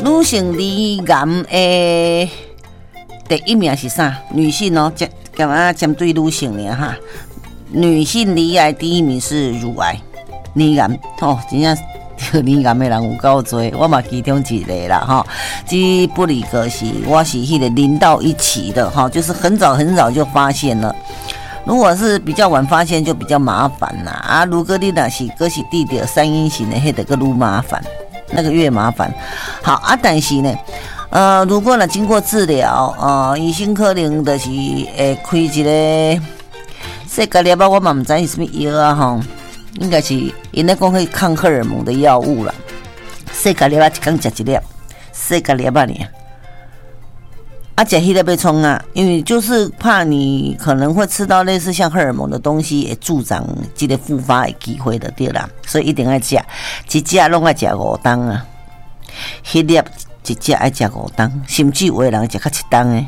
女性离癌的第一名是啥？女性哦，干嘛针对女性呢？哈，女性离癌第一名是乳癌、离癌哦，真正。离癌的人有够多，我嘛其中一个啦哈。只不离个是我是迄个临到一起的哈，就是很早很早就发现了。如果是比较晚发现，就比较麻烦啦啊。如果你若是哥是弟弟3阴型的，迄个个愈麻烦，那个越麻烦。好啊，但是呢，如果呢经过治疗，医生可能就是开一个细胶粒啊，我嘛唔知是什么药啊吼。应该是因咧讲可以抗荷尔蒙的药物啦，细胶粒啊，一天食一粒，细胶粒啊呢，食迄个要创啊，因为就是怕你可能会吃到类似像荷尔蒙的东西，会助长这个复发的机会的对啦，所以一定要食，一只拢要食5当啊，迄粒一只爱食5当，甚至有的人食较7当诶。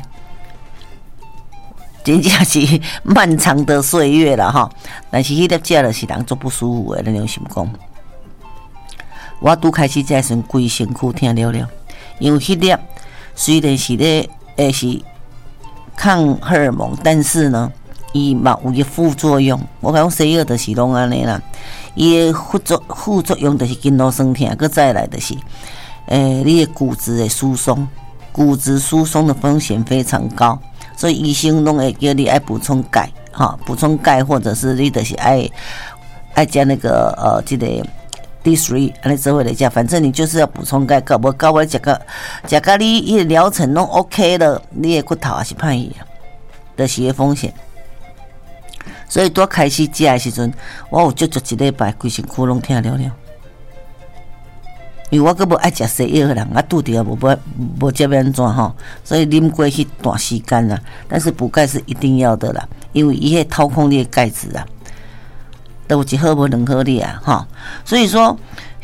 真正是漫长的岁月啦哈，但是迄粒食就是人做不舒服的那种心讲。我拄开始食时，规身躯疼了了，因为迄粒虽然是咧是抗荷尔蒙，但是呢，伊嘛有个副作用。我讲西药就是拢安尼啦，伊的副作用就是筋络酸痛，佮再来就是你的骨质的疏松，骨质疏松的风险非常高。所以医生拢会叫你爱补充钙，哈，补充钙，或者是你就是爱加那个这个 D3， 安尼做伙来食，反正你就是要补充钙，搞无搞我食个你伊个疗程拢 OK 了，你的骨头也是歹去啊，就是个风险。所以拄开始食的时阵，我有足一礼拜规身躯拢疼了了。因为我阁无爱食西药的人，拄着也无知要安怎吼，所以啉过迄段时间啦。但是补钙是一定要的啦，因为伊会掏空你的钙质啊，都有一好无两好哩啊，吼。所以说，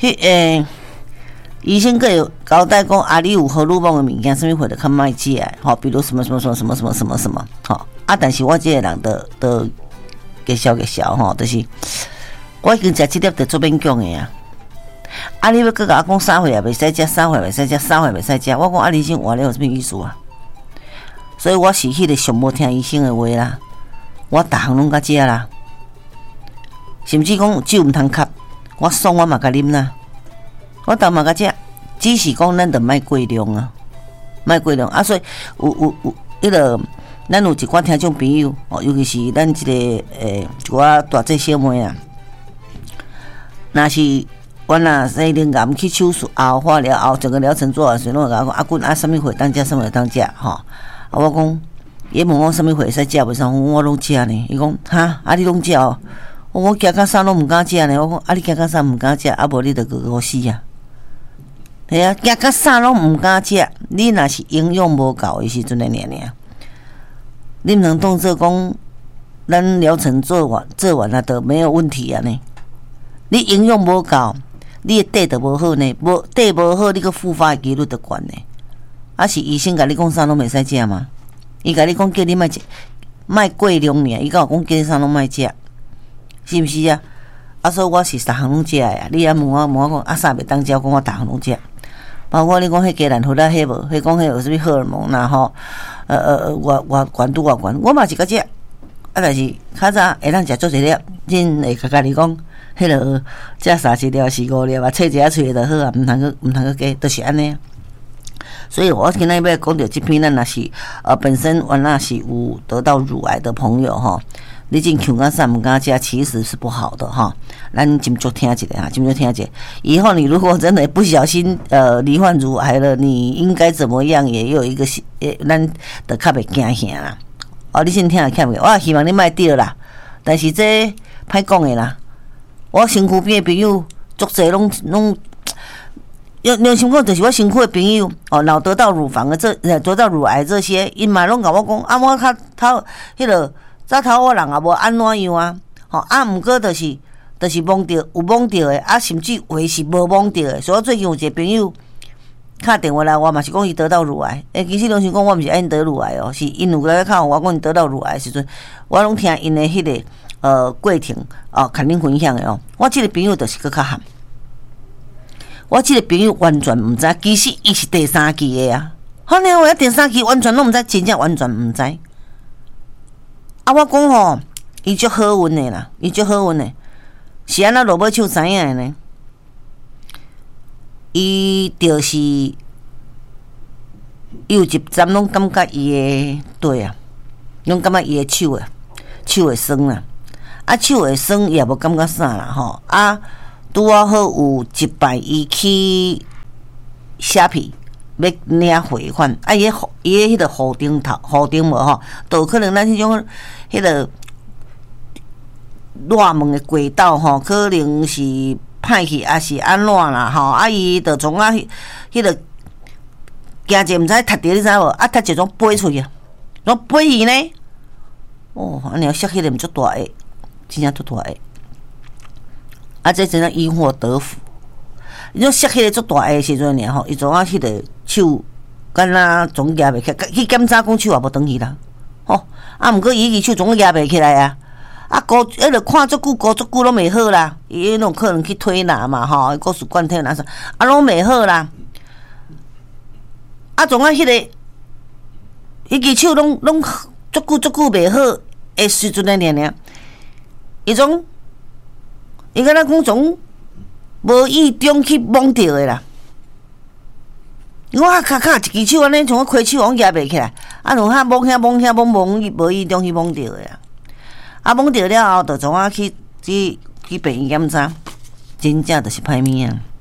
医生佫有交代讲啊，你有荷尔蒙的物件，什么货就较莫食，吼，比如什么，吼啊。但是我这个人都给消吼，就是我已经食这粒就做勉强的啊。啊！你要佮我讲3岁也袂使食，3岁袂使食，3岁袂使食。我讲啊，医生话你有什么意思啊？所以我是迄个上无听医生的话啦，我逐项拢甲食啦，甚至讲酒毋通喝，我爽我嘛甲啉啦，我逐嘛甲食，只是讲咱着莫过量啊，莫过量啊。所以有迄个，咱有一寡听众朋友哦，尤其是咱这个一寡大姐小妹啊，若是。我若生灵癌去手术后化疗后，整个疗程做完时，拢会甲我讲阿君啊，什么货当食，什么货当食吼。啊，我讲，伊问我什么货会使食袂使，我拢食呢。伊讲哈，啊你拢食哦？我惊到啥拢毋敢食呢。我讲啊，你惊到啥毋敢食？啊无你着个死啊！系啊，惊到啥拢毋敢食。你若是营养无够的时阵的尔，你毋能当做讲咱疗程做完了都没有问题啊呢。你营养无够。你的底就无好呢，底无好，你个复发的几率就悬呢。啊，是医生甲你讲啥拢袂使食吗？伊甲你讲叫你莫过量尔，伊甲我讲叫你啥拢莫食，是毋是啊？啊，所以我是逐项拢食的啊。你啊问我讲啊啥袂当食，我讲我逐项拢食。包括你讲迄鸡蛋糊啦，迄无，迄讲迄有啥物荷尔蒙啦吼，我管拄我管，我嘛是甲食。啊，但是较早会当食足一粒，恁会甲家己讲。迄落食30粒4-5粒啊，切一下喙就好啊，毋通去加，就是安尼。所以我今仔要讲到这篇，咱若是本身原来是有得到乳癌的朋友吼，你真穷啊啥毋敢食，其实是不好的哈。咱斟酌听一下哈，斟酌听一下。以后你如果真的不小心罹患乳癌了，你应该怎么样？也有一个咱就较袂惊吓啦。哦，你先听下看袂？我希望你莫着啦，但是这歹讲的啦。我身躯边的朋友，足侪拢心讲，就是我身躯的朋友哦，脑得到乳房的得到乳癌这些，因嘛拢甲我讲啊，我头迄落早头我人也无安怎样啊，吼啊，毋过就是懵着有懵着的啊，甚至有的是无懵着的。所以我最近有一个朋友打电话来，我嘛是讲伊得到乳癌，其实拢是讲我毋是因得乳癌哦，是因有来敲我讲伊得到乳癌的时阵，我拢听因的迄个。过程哦，肯定分享的哦。我这个朋友就是搁较含， 我即个朋友完全毋知，其实伊是第三期的啊。好呢，我要第三期完全拢毋知，真正完全毋知。啊，我讲吼，伊足好运的啦，伊足好运的，是安怎落尾手知影的呢？伊就是有一站拢感觉伊的对啊，拢感觉伊的手会酸啦，啊手会酸也无感觉啥啦吼，啊拄啊好有一摆伊去虾皮要领汇款，啊伊迄个户顶无吼，都有可能咱迄种迄个热门的轨道吼，可能是歹去，还是安怎啦吼？啊伊就从迄个行者毋知踢着，你知无？啊踢一种飞出去，怎飞去呢？哦，安尼削迄个毋足大个，真正足大个。啊，这真正因祸得福。你说削迄个足大个时阵尔吼，伊总啊迄个手敢若总举袂起，去检查讲手也无转去啦。吼，啊，毋过伊手总举袂起来啊。啊，迄个看足久，足久拢袂好啦。伊迄种可能去推拿嘛，吼，骨髓灌体拿啥，啊，拢袂好啦。啊，总啊迄个，迄只手拢足久袂好的时阵尔，伊种。伊敢若讲从无意中去摸着的啦，我卡一支手安尼像开手，我举袂起来，啊，就遐摸无意中去摸着的啦，啊，摸着了后，就从啊去病院检查，真正就是歹物啊！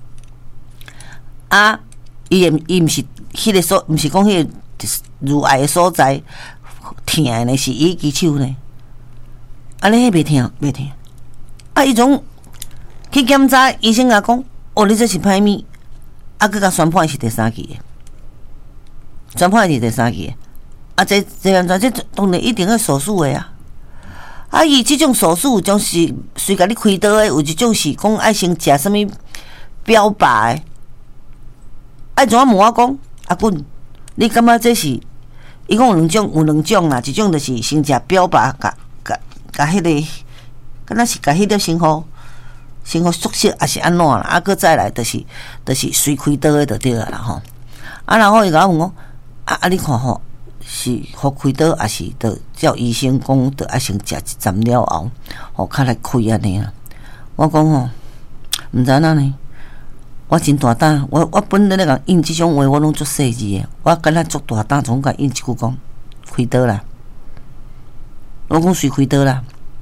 啊，伊毋是迄个所，毋是讲迄个乳癌的所在疼的呢，是伊支手呢，啊，你迄袂疼。啊！伊种去检查，医生甲讲：“哦，你这是歹物。”啊，佮宣判是第三期的，宣判是第三期的。啊，这完全这当然一定要手术的啊！啊，伊即种手术种是随甲你开刀的，有一种是讲爱先食什物标靶的。啊，怎啊问我讲？阿滚，你感觉这是？伊讲有两种啦，一种就是先食标靶，甲迄个。敢若是甲迄个先好缩小，还是安怎啦？啊，搁再来就是随开刀的就对啦吼。啊，然后伊甲我问讲，啊，你看吼，是互开刀，还是着叫医生讲，着爱先食一站了后，吼，较来开安尼啊？我讲吼，毋知影呢。我真大胆，我本来咧讲应即种话，我拢足细致的。我敢若足大胆，总甲应一句讲开刀啦。我讲随开刀啦。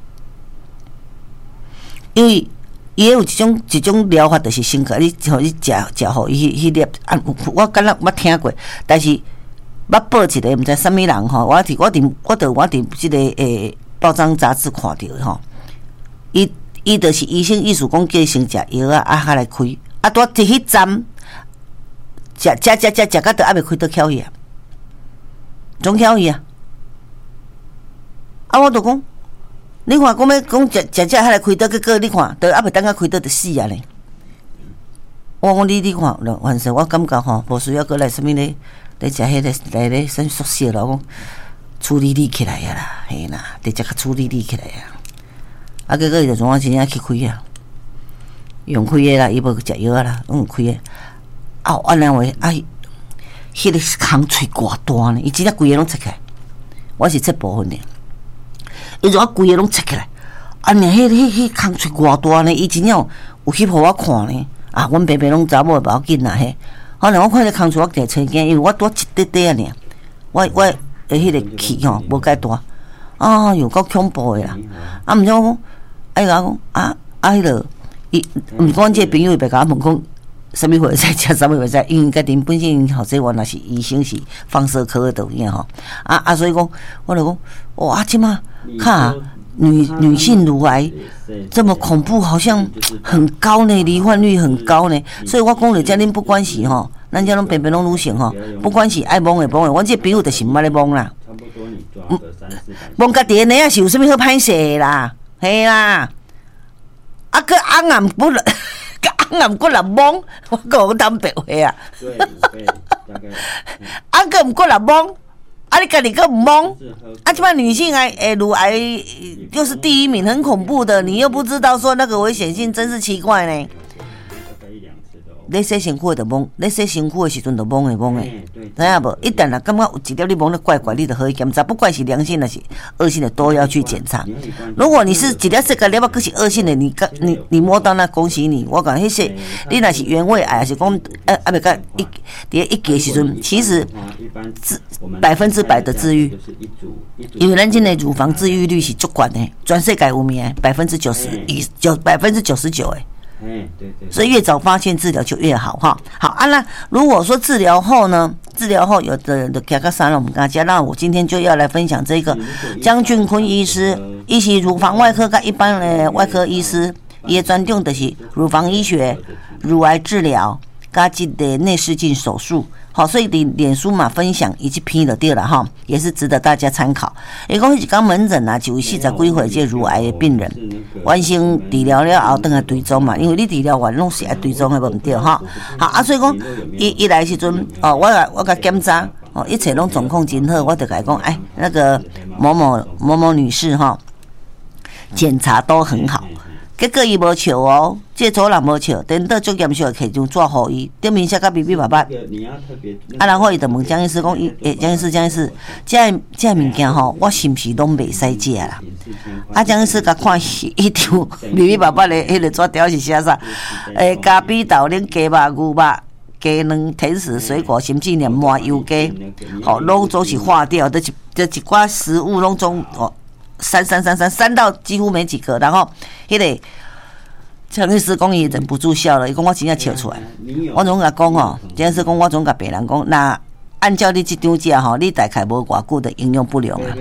因为伊有一种疗法，就是先甲你互你食互伊迄粒啊，我敢若捌听过，但是捌报一个毋知啥物人吼，我伫即个报章杂志看着吼，伊就是医生意思讲叫伊先食药啊，较来开啊，拄摕迄针食到得还袂开刀翘去啊，总翘去啊，啊，我就讲。你看，讲要讲食遐来开刀，结果你看，都还袂等甲开刀就死啊咧！我讲你看，完事我感觉吼，无需要过来什物咧食迄个来咧什缩小啦，讲处理你起来啊啦，嘿啦，直接甲处理你起来啊！啊，结果伊就从我真正去开啊，用开的啦，伊无食药啦，用开的。啊，安尼话啊，迄个空喙偌大呢，伊真正规个拢切起来，我是切部分的。伊就规个拢切起来，啊！尔迄空喙偌大呢？伊真正有翕互我看呢。啊，阮爸爸拢查某无要紧啦嘿。后来我看迄空喙，我定找惊，因为我拄一块块啊尔。我的迄个气吼无介大，啊哟，够恐怖的啦！啊，毋像我讲，伊甲我讲迄个伊，毋过阮即个朋友伊白甲我问讲，啥物会使食，啥物会使，因为家己本身后生原来是医生，是放射科的导演吼。所以讲，我就讲，哇，即马。看女性乳癌这么恐怖，好像很高呢，罹患率很高呢。所以我讲了，遮恁不管是吼，咱遮拢平平拢女性吼，不管是爱摸的摸的，阮这朋友就是毋捌咧摸啦。摸家己呢也是有啥物好歹势的啦，嘿啦，啊个红暗骨了，个红暗骨来摸，我讲坦白话啊，啊个毋过来摸。啊！你家己个唔懵，啊！即摆女性癌、乳癌又是第一名，很恐怖的，你又不知道说那个危险性，真是奇怪呢。 你洗身躯的懵，你洗身躯的时阵就懵的，知影无？一旦若感觉有一条你懵得怪怪，你就可以检查，不管是良性的是恶性的都要去检查。如果你是一粒这个了，可是恶性的，你摸到那恭喜你，我讲迄些你若是原位癌，还是讲袂个一给时阵，其实100%的治愈，因为咱今的乳房治愈率是足高的，全世界有名99%诶。所以越早发现治疗就越好哈。好啊，那如果说治疗后呢？治疗后有的人就卡个啥了，我们跟大家，那我今天就要来分享这个江俊坤医师，伊是乳房外科跟一般的外科医师，伊的专长就是乳房医学、乳癌治疗，加这个内视镜手术。好，所以你脸书嘛分享以及批了对了哈，也是值得大家参考。伊讲是讲门诊啊，就40几岁这乳癌的病人，完成治疗了后，等下追踪嘛，因为你治疗完拢是爱追踪的，无唔对哈。好啊，所以讲伊来时阵哦，我甲检查哦，一切拢状况真好，我就甲伊讲，哎，那个某某女士哈，检查都很好。结果伊无笑哦，这组人无笑，等到足严肃的客就纸互伊，顶面写甲密密麻麻。啊，然后伊就问江医师讲，江医师，这物件吼，我是毋是拢袂使食啦？啊，江医师甲看一张密密麻麻的迄个纸条是写啥？咖啡豆奶、鸡肉、牛肉、鸡卵、甜食、水果、甚至连麻油鸡，吼，拢总是化掉，这一寡食物拢总哦。删到几乎没几个，然后迄个陈律师讲伊忍不住笑了，伊讲我真正笑出来。我总甲讲吼，陈律师讲我总甲别人讲，那按照你这张食吼，你大概无偌久的营养不良啊，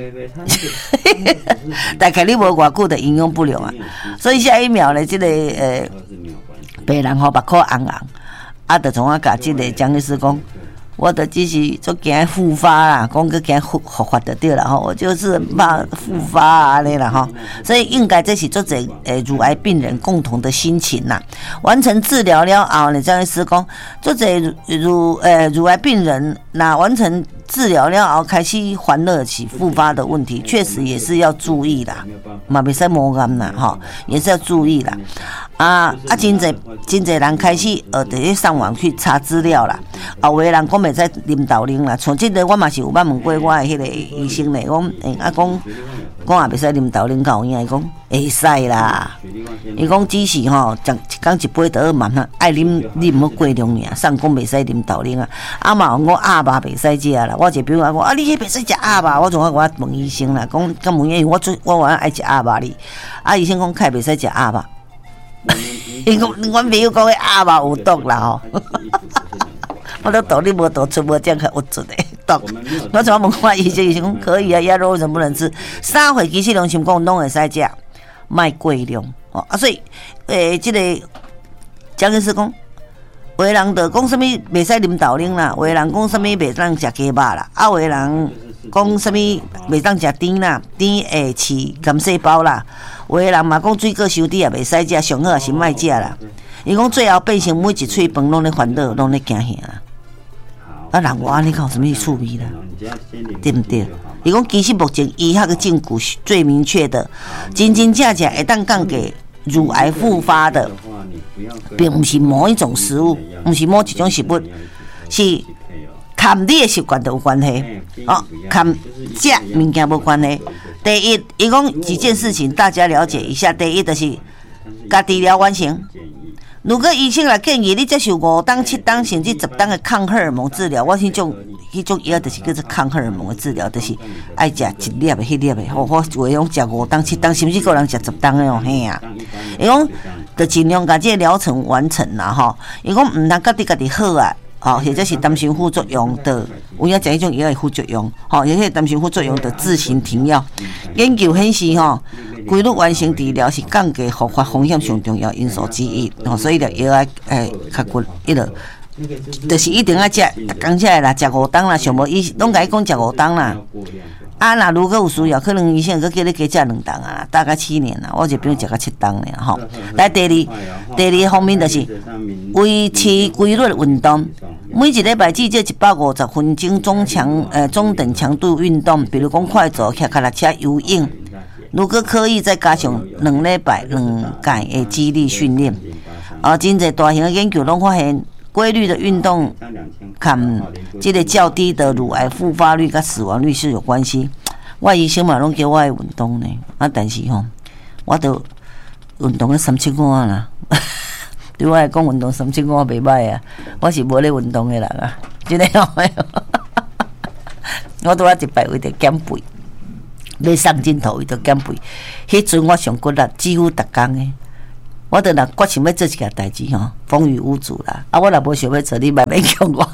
大概你无偌久的营养不良啊，所以下一秒呢，这个别人吼目眶红红，啊，就从我甲这个江律师讲。我的只是做惊复发啦，讲个惊复发就对了哈，我就是怕复发啊那啦哈，所以应该这是做者乳癌病人共同的心情呐。完成治疗了后呢，张医师讲，做者乳癌病人那完成治疗了后开始烦恼起复发的问题，确实也是要注意啦，嘛袂使无干啦哈，也是要注意啦。真侪人开始伫上网去查资料啦，有的人讲袂使啉豆奶啦，像这个我嘛是有捌问过我的迄个医生咧，讲也袂使啉豆奶，有影伊讲会使啦，伊讲只是吼，一天一杯就好慢慢爱啉好过量尔，上讲袂使啉豆奶啊，嘛有讲鸭肉袂使食啦，我一朋友讲你迄袂使食鸭肉，我从我问医生啦，讲敢有影，我原来爱食鸭肉哩，医生讲开袂使食鸭肉。伊讲，阮朋友讲个鸭肉有毒啦吼，我都毒你无毒出无这样有毒的毒。我怎么问我医生讲可以啊，鸭肉能不能吃？3岁其实良心讲拢会使食，卖过量哦啊，所以这个江医师讲，有的人就讲什么袂使啉豆奶啦，有的人讲什么袂当食鸡肉啦，有的人讲什么袂当食甜啦，甜会饲癌细胞啦。有的人嘛讲水果伤甜也袂使食，上好也是莫食啦。伊讲最后变成每一喙饭拢咧烦恼，拢咧惊吓啦。啊，人我安尼有什么趣味啦？对不对？伊讲其实目前医学的证据最明确的，真正会当降低乳癌复发的，并不是某一种食物，不是某一种食物，是含你的习惯都有关系。哦，含食物件无关系。第一，伊讲几件事情，大家了解一下。第一就是甲治疗完成。如果医生来建议你接受5档、7档甚至10档的抗荷尔蒙治疗，我迄种药就是叫做抗荷尔蒙的治疗，就是爱食1粒的、迄粒的，我会用食5档、7档，甚至个人食10档的哦，嘿啊。伊讲就尽量把这个疗程完成啦，吼。伊讲唔通家己好啊。或者是担心副作用的，有影食迄种药的副作用，或者是担心副作用的自行停药。研究显示，规律完成治疗是降低复发风险上重要因素之一。所以就药爱较骨，就是一定要食，讲起来啦，食5档啦，上无伊拢甲伊讲食5档啦。那如果有需要，可能医生佫叫你加食2档啊，大概7年啦。我就不用食到7档了吼。来第二方面就是维持规律运动，每一礼拜至少150分钟中等强度运动，比如讲快走、骑脚踏车、游泳。如果可以，再加上2礼拜2届的肌力训练。真侪大型的研究拢发现， 规律的运动，看这个较低的乳癌复发率跟死亡率是有关系。我医生嘛拢叫我爱运动呢，但是吼，我都运动了3-7啦。对我来讲，运动3-7袂歹啊。我是无咧运动的人啊，真诶哦。我拄仔一摆为着减肥，要送镜头伊着减肥。迄阵我上骨力，几乎逐工诶。我着若决想要做一件代志吼，风雨无阻啦。我若无想要做，你慢慢叫我。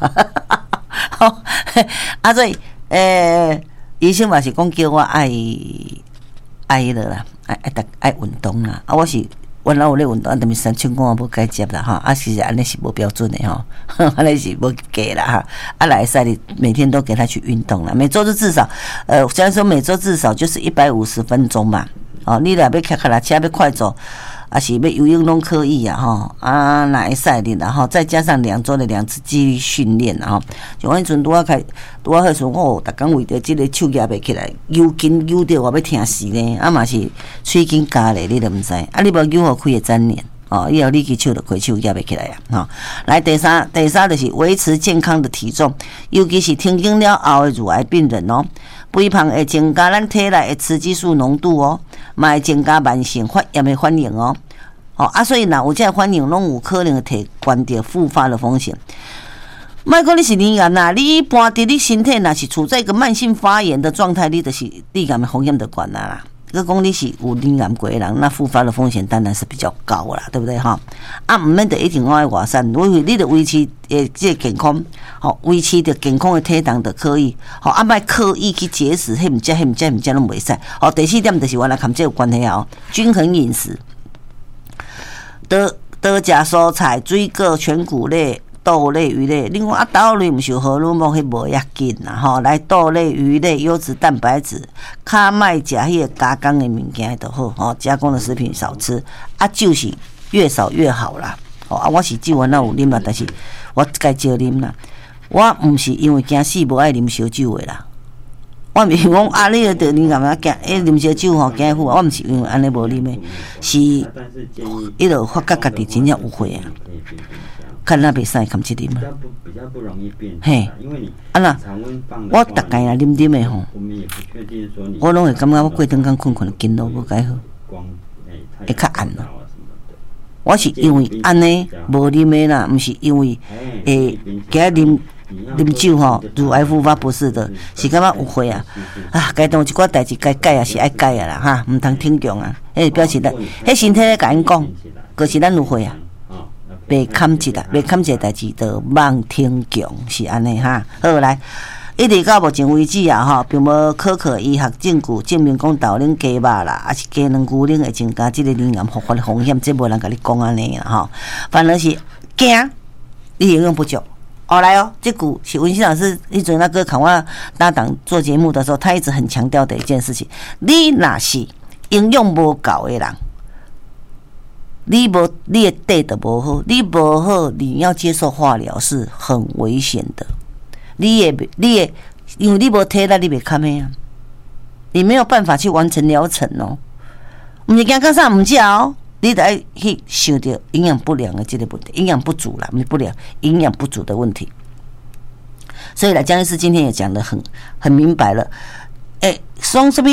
所以医生嘛是讲叫我爱了啦，爱运动啦。我是原来有咧运动，但是3-7无该接啦其实安尼是无标准的安尼是无给啦来赛你每天都给他去运动啦，每周就至少虽然说每周至少就是150分钟嘛。你若要骑脚踏车要快走。是要游泳拢可以啊哪会使哩啦再加上2周的2次肌力训练像我迄阵拄啊迄阵我逐工为着即个手举袂起来，游筋游着我要疼死呢，嘛是喙筋加咧，你都毋知你无游好开会粘连以后你去手就开手举袂起来来第三就是维持健康的体重，尤其是停经了后的乳癌病人肥胖会增加咱体内的雌激素浓度嘛会增加慢性发炎的反应所以若有这反应，拢有可能会提悬着复发的风险。莫讲你是乳癌啦，你一般伫你身体若是处在一个慢性发炎的状态，你就是乳癌的风险就高啦。佮讲你是有乳癌过的人，那复发的风险当然是比较高啦，对不对毋免得一定爱外散，你得维持这健康，维持着健康的体重就可以。莫刻意去节食，迄毋食拢袂使。第4点就是原来跟这有关系均衡饮食，多食蔬菜、水果、全谷类。豆类、鱼类，另外豆类毋是荷尔蒙，迄无要紧啦来豆类、鱼类、优质蛋白质，较莫食迄个加工的物件就好加工的食品少吃酒是越少越好啦我是酒原来有啉啦，但是我该少啉啦。我毋是因为惊死无爱啉烧酒的啦，我毋是讲你着你干嘛惊啉烧酒惊苦，我毋是因为安尼无啉的，是伊就发觉家己真正有血看那袂使含一啉比较不容易变嘿， 因为你常温放我大概啉啉的我们也不确定说你我拢会感觉我过顿困筋都无解好，会较暗啦。我是因为安尼无啉的啦，毋是因为今日啉酒乳癌复发不是的，是感觉有血该当一寡代志该改也是爱改啦毋通挺强表示咱迄身体咧甲因讲，就是咱有血袂堪一个代志，就望挺强是安尼好来，一直到目前为止并无科学医学证据证明讲豆奶鸡肉啦，还是鸡卵牛奶会增加这个乳癌复发的风险，这无人甲你讲安尼啦反而是惊你营养不足。来这句是文心老师迄阵那个看我搭档做节目的时候，他一直很强调的一件事情，你若是营养无够的人。你的底就无好，你无好，你要接受化疗是很危险的。你也因为你无体力，你袂堪的你没有办法去完成疗程毋是惊到啥毋食你得爱去想到营养不良的这个问题，营养不足啦，不是不良，营养不足的问题。所以呢，江医师今天也讲得很明白了。说什么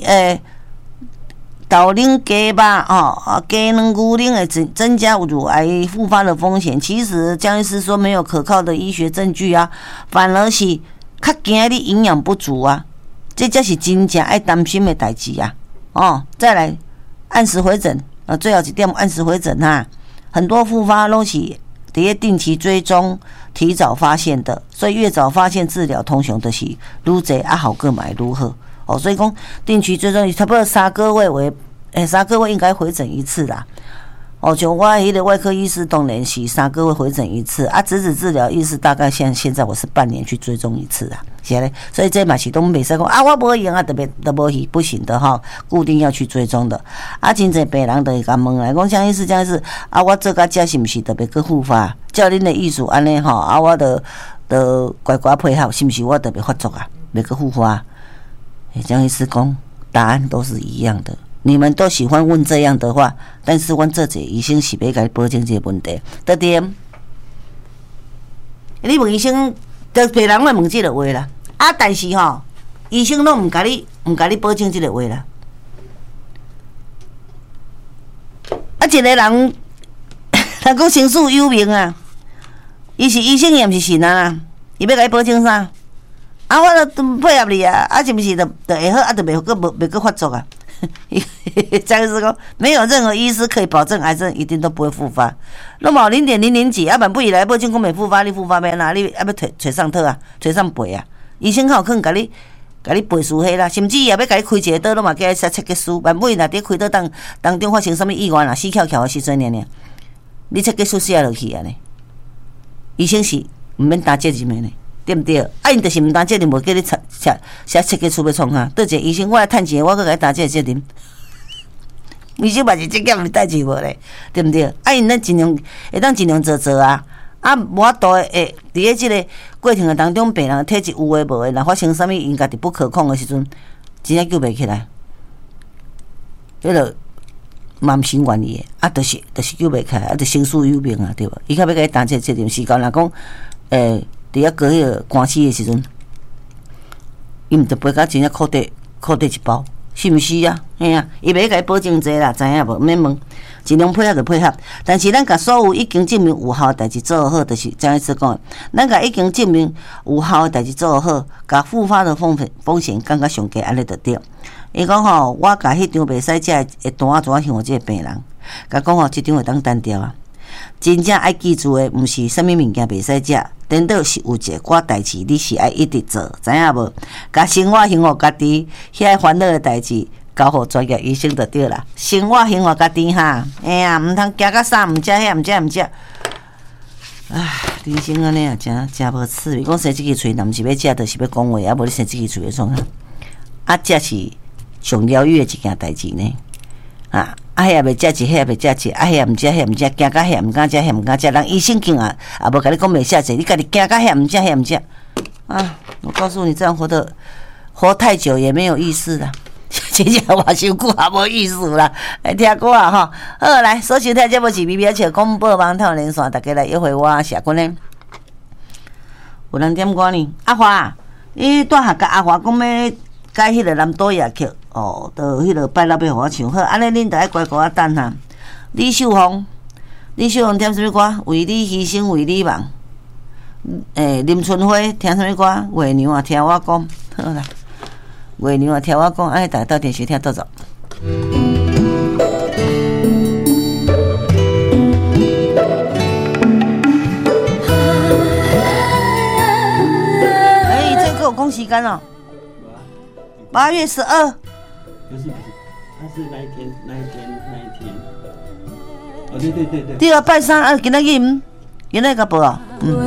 豆奶鸡肉鸡卵牛奶会增加乳癌复发的风险。其实江医师说没有可靠的医学证据反而是较惊你营养不足这才是真正爱担心的代志再来按时回诊最后一点按时回诊很多复发都是在定期追踪提早发现的，所以越早发现治疗通常就是愈侪好个买愈好所以讲定期追踪差不多3个月3个月应该回诊一次啦像我迄个外科医师当然是3个月回诊一次质子治疗医师大概现在我是半年去追踪一次是咧，所以这嘛是都袂使讲我无用特别都无去不行的固定要去追踪的真侪病人就会甲问来讲江医师我做到这是毋是特别去复发？照恁的意思安尼我就乖乖配合，是毋是我特别发作袂去复发？江医师讲答案都是一样的。你们都喜欢问这样的话，但是阮这医生是要甲你保证这个问题。第点， 你问医生，就别人会问这个话啦。啊，但是吼，医生拢唔甲你保证这个话啦。啊，一个人，人讲生死有命啊，伊是医生，伊毋是神啊，伊要甲你保证啥？啊，我都配合你啊，啊，是不是就会好？啊，就袂个发作啊？张医师讲，没有任何医师可以保证癌症一定都不会复发。那么0.00几，啊，万不以来保证讲袂复发，你复发要哪？你要找上套啊，找上背啊？医生较有可能甲你背书迄啦，甚至也要甲你开一个刀，拢嘛叫写切结书。万不以来伫开刀当中发生什么意外啦，死翘翘的时阵尔，你切结书写落去啊呢？医生是毋免担责任的呢。对不对？啊，因就是毋担责任，无叫你写切结书要创哈。对一个医生，我来趁钱，我搁甲你担这个责任。医生嘛是这件毋代志无咧，对不对？啊，因咱尽量做啊。啊，无法度诶，伫咧即个过程当中，病人体质有诶无诶，若发生啥物因家己不可控诶时阵，真正救袂起来。迄个嘛毋是愿意诶，啊，就是救袂起来，啊，就生死有命啊，对无？伊较要甲你担这个责任，时间若讲伫遐过迄个官司的时阵，伊毋得赔甲真正靠底一包，是毋是啊？嘿啊，伊袂甲你保证这啦，知影无？毋免问，尽量配合就配合。但是咱甲所有已经证明有效的代志做好，就是张医师讲的，咱甲已经证明有效的代志做好，甲复发的风险降到上低，安尼就对。伊讲吼，我甲迄张袂使食的单怎啊向即个病人，甲讲吼，即张会当单调啊。真正爱记住的，毋是啥物物件袂使食。颠倒是有一寡代志，你是爱一直做，知影无？甲生活幸福家己，遐烦恼的代志，交互专业医生就对啦。生活幸福家己哈，哎呀，毋通惊到啥，毋食遐，毋食。唉，人生安尼啊，真无趣味。讲生即支喙，若毋是要食，就是要讲话，啊无你生即支喙会创啊？啊，这是上疗愈的一件代志呢。啊！迄也袂食一，迄也袂食一，迄也毋食，迄也毋食，惊到迄也毋敢食，迄毋敢食。人医生竟啊，也无甲你讲袂食一，你家己惊到迄也毋食，迄也毋食。啊！我告诉你，这样活太久也没有意思啦。真正活伤久也无意思啦。来听歌啊吼！好来，所收听节目是微微笑广播网透连线，大家来约会我社群呢。有人点歌呢？阿华，你带下甲阿华讲要改迄个南岛夜曲。哦，就迄个拜六要互我唱好，安尼恁着爱乖乖等哈。李秀凤点什么歌？为你牺牲，为你梦。林春花听什么歌？月娘啊，听我讲，好啦。月娘啊，听我讲，安尼大家到电视听倒走。这个有讲时间哦。8月12。 不是，他是那一天。哦，对。 对啊，拜三啊，今仔日个报啊，